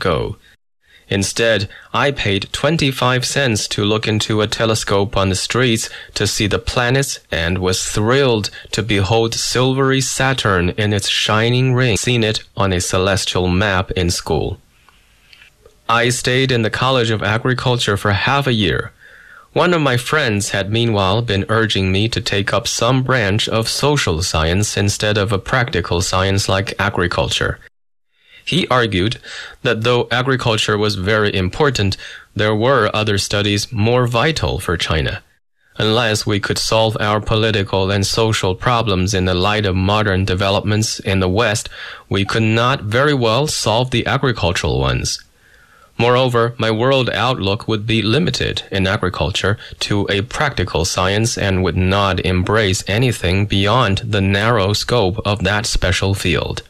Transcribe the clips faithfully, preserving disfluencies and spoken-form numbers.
go. Instead, I paid twenty-five cents to look into a telescope on the streets to see the planets and was thrilled to behold silvery Saturn in its shining ring, seen it on a celestial map in school. I stayed in the College of Agriculture for half a year. One of my friends had meanwhile been urging me to take up some branch of social science instead of a practical science like agriculture. He argued that though agriculture was very important, there were other studies more vital for China. Unless we could solve our political and social problems in the light of modern developments in the West, we could not very well solve the agricultural ones. Moreover, my world outlook would be limited in agriculture to a practical science and would not embrace anything beyond the narrow scope of that special field.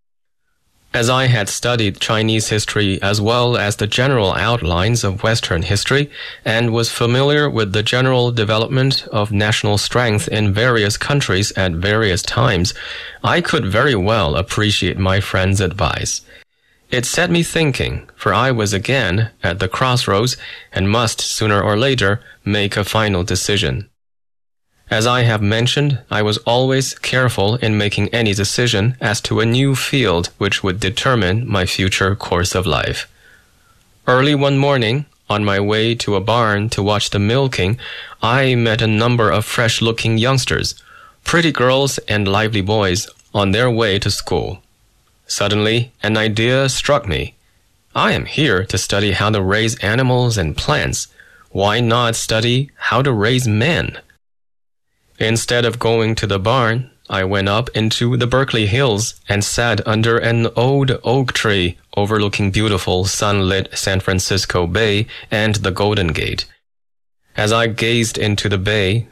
As I had studied Chinese history as well as the general outlines of Western history and was familiar with the general development of national strength in various countries at various times, I could very well appreciate my friend's advice. It set me thinking, for I was again at the crossroads and must sooner or later make a final decision. As I have mentioned, I was always careful in making any decision as to a new field which would determine my future course of life. Early one morning, on my way to a barn to watch the milking, I met a number of fresh-looking youngsters, pretty girls and lively boys, on their way to school. Suddenly, an idea struck me. I am here to study how to raise animals and plants. Why not study how to raise men? Instead of going to the barn, I went up into the Berkeley Hills and sat under an old oak tree overlooking beautiful sunlit San Francisco Bay and the Golden Gate. As I gazed into the bay,